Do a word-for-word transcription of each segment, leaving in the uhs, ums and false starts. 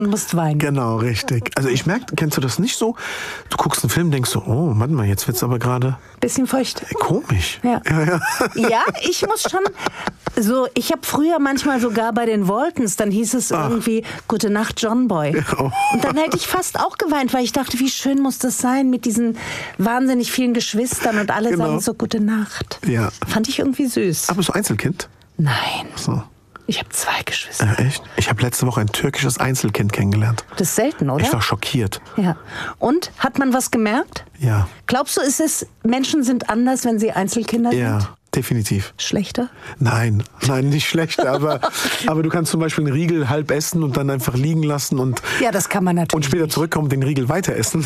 Du musst weinen. Genau, richtig. Also ich merke, kennst du das nicht so? Du guckst einen Film, denkst so, oh, warte mal, jetzt wird's aber gerade bisschen feucht. Komisch. Ja. Ja, ja. Ja, ich muss schon so, ich habe früher manchmal sogar bei den Waltons, dann hieß es Ach. irgendwie Gute Nacht, John Boy. Oh. Und dann hätte ich fast auch geweint, weil ich dachte, wie schön muss das sein mit diesen wahnsinnig vielen Geschwistern und alle Genau. sagen so Gute Nacht. Ja. Fand ich irgendwie süß. Aber so Einzelkind? Nein, So. ich habe zwei Geschwister. Ja, echt? Ich habe letzte Woche ein türkisches Einzelkind kennengelernt. Das ist selten, oder? Ich war schockiert. Ja. Und, hat man was gemerkt? Ja. Glaubst du, ist es, Menschen sind anders, wenn sie Einzelkinder sind? Ja, definitiv. Schlechter? Nein, nein, nicht schlecht, aber, aber du kannst zum Beispiel einen Riegel halb essen und dann einfach liegen lassen und, Ja, das kann man natürlich und später nicht. zurückkommen und den Riegel weiter essen.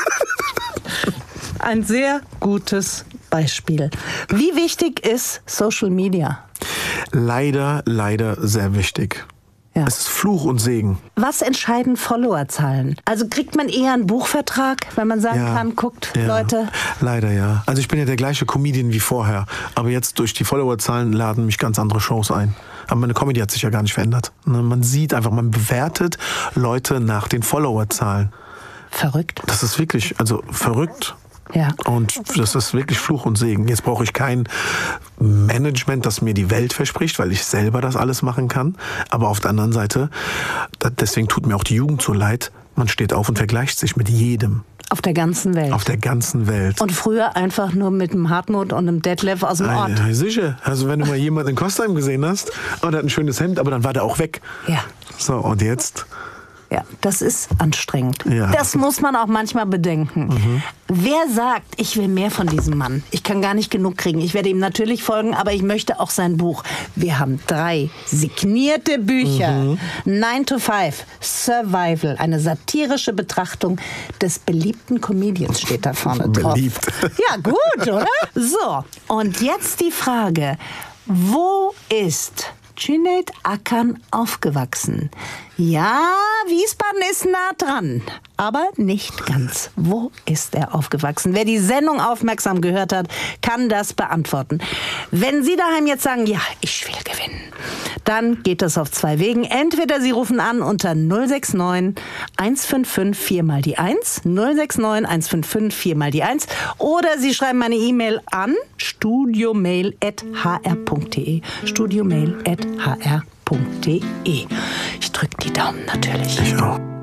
Ein sehr gutes Beispiel. Wie wichtig ist Social Media? Leider, leider sehr wichtig. Ja. Es ist Fluch und Segen. Was entscheiden Followerzahlen? Also kriegt man eher einen Buchvertrag, wenn man sagen Ja. kann, guckt, Ja, Leute. leider ja. Also ich bin ja der gleiche Comedian wie vorher, aber jetzt durch die Followerzahlen laden mich ganz andere Shows ein. Aber meine Comedy hat sich ja gar nicht verändert. Man sieht einfach, man bewertet Leute nach den Followerzahlen. Verrückt. Das ist wirklich, also verrückt. Ja. Und das ist wirklich Fluch und Segen. Jetzt brauche ich kein Management, das mir die Welt verspricht, weil ich selber das alles machen kann. Aber auf der anderen Seite, da, deswegen tut mir auch die Jugend so leid, man steht auf und vergleicht sich mit jedem. Auf der ganzen Welt. Auf der ganzen Welt. Und früher einfach nur mit einem Hartmut und einem Detlef aus dem Ort. Ja, sicher. Also wenn du mal jemanden in Kostheim gesehen hast und er hat ein schönes Hemd, aber dann war der auch weg. Ja. So, und jetzt? Ja, das ist anstrengend. Ja. Das muss man auch manchmal bedenken. Mhm. Wer sagt, ich will mehr von diesem Mann? Ich kann gar nicht genug kriegen. Ich werde ihm natürlich folgen, aber ich möchte auch sein Buch. Wir haben drei signierte Bücher. Mhm. nine to five, Survival, eine satirische Betrachtung des beliebten Comedians steht da vorne drauf. Beliebt. Ja, gut, oder? So, und jetzt die Frage, wo ist Cüneyt Akın aufgewachsen? Ja, Wiesbaden ist nah dran, aber nicht ganz. Wo ist er aufgewachsen? Wer die Sendung aufmerksam gehört hat, kann das beantworten. Wenn Sie daheim jetzt sagen, ja, ich will gewinnen, dann geht das auf zwei Wegen. Entweder Sie rufen an unter null sechs neun, eins fünf fünf, vier mal die eins, null sechs neun, eins fünf fünf, vier mal die eins, oder Sie schreiben eine E-Mail an studiomail at h r punkt d e, studiomail at h r punkt d e. Ich drücke die Daumen natürlich. Ich auch.